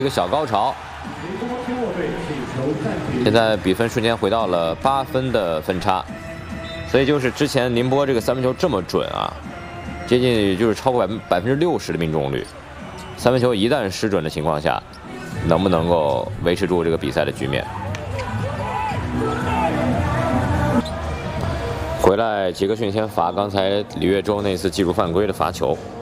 一个小高潮。现在比分瞬间回到了8分的分差，所以就是之前宁波这个三分球这么准啊，接近就是超过60%的命中率。三分球一旦失准的情况下，能不能够维持住这个比赛的局面？回来，杰克逊先罚刚才李月洲那次技术犯规的罚球。